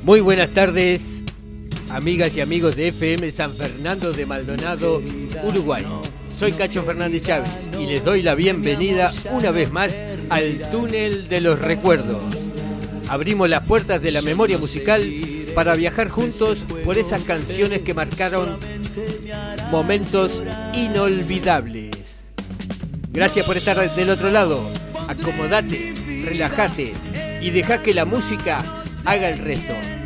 Muy buenas tardes, amigas y amigos de FM San Fernando de Maldonado, Uruguay. Soy Cacho Fernández Chávez y les doy la bienvenida una vez más al Túnel de los Recuerdos. Abrimos las puertas de la memoria musical para viajar juntos por esas canciones que marcaron momentos inolvidables. Gracias por estar del otro lado. Acomodate, relájate y deja que la música haga el resto.